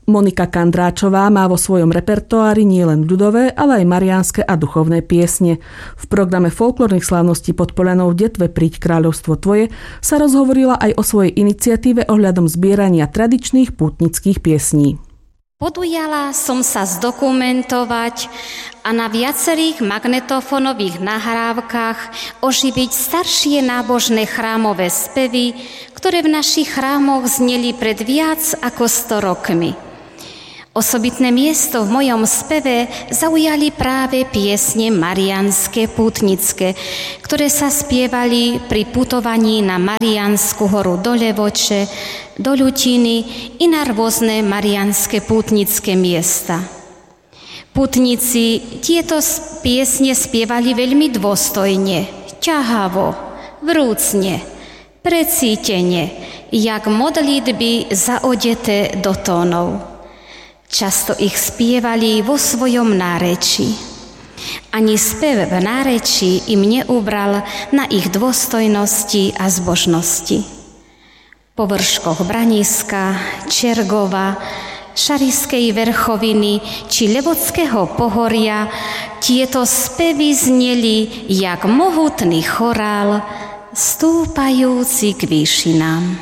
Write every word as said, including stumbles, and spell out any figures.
Monika Kandráčová má vo svojom repertoári nielen ľudové, ale aj mariánske a duchovné piesne. V programe folklórnych slávností pod Poľanou v Detve Príď kráľovstvo tvoje sa rozhovorila aj o svojej iniciatíve ohľadom zbierania tradičných pútnických piesní. Podujala som sa zdokumentovať a na viacerých magnetofónových nahrávkach oživiť staršie nábožné chrámové spevy, ktoré v našich chrámoch zneli pred viac ako sto rokmi. Osobitné miesto v mojom speve zaujali práve piesne mariánske pútnické, ktoré sa spievali pri putovaní na Mariánsku horu do Levoče, do Ľutiny i na rôzne mariánske pútnické miesta. Pútnici tieto piesne spievali veľmi dôstojne, ťahavo, vrúcne, precítene, jak modlitby zaodeté do tónov. Často ich spievali vo svojom nárečí. Ani spev v nárečí im neubral na ich dôstojnosti a zbožnosti. Po vrškoch Braniska, Čergova, Šarišskej vrchoviny či Levockého pohoria tieto spevy zneli jak mohutný chorál stúpajúci k výšinám.